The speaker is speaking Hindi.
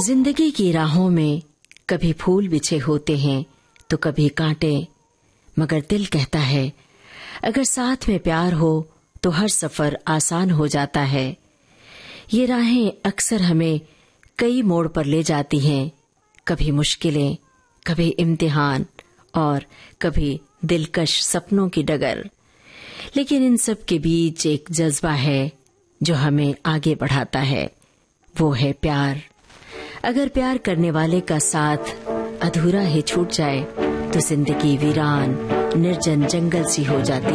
जिंदगी की राहों में कभी फूल बिछे होते हैं तो कभी कांटे, मगर दिल कहता है अगर साथ में प्यार हो तो हर सफर आसान हो जाता है। ये राहें अक्सर हमें कई मोड़ पर ले जाती हैं, कभी मुश्किलें, कभी इम्तिहान और कभी दिलकश सपनों की डगर। लेकिन इन सब के बीच एक जज्बा है जो हमें आगे बढ़ाता है, वो है प्यार। अगर प्यार करने वाले का साथ अधूरा ही छूट जाए तो जिंदगी वीरान निर्जन जंगल सी हो जाती